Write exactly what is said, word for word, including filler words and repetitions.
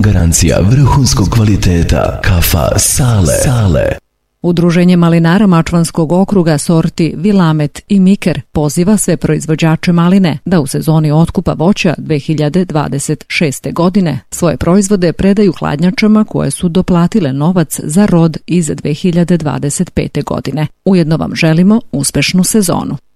Garancija vrhunskog kvaliteta. Kafa Sale. Sale. Udruženje malinara Mačvanskog okruga sorti Vilamet i Miker poziva sve proizvođače maline da u sezoni otkupa voća dve hiljade dvadeset šeste. godine svoje proizvode predaju hladnjačama koje su doplatile novac za rod iz dve hiljade dvadeset pete. godine. Ujedno vam želimo uspešnu sezonu.